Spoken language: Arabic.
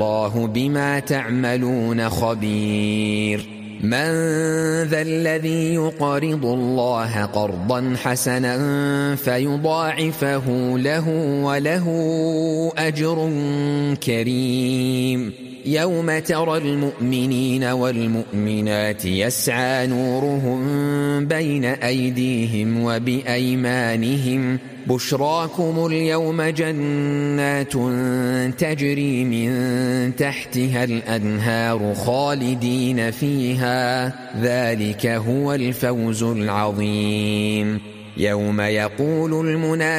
الله بما تعملون خبير من ذا الذي يقرض الله قرضا حسنا فيضاعفه له وله أجر كريم يوم ترى المؤمنين والمؤمنات يسعى نورهم بين أيديهم وبأيمانهم بشراكم اليوم جنات تجري من تحتها الأنهار خالدين فيها ذلك هو الفوز العظيم يوم يقول المنافقون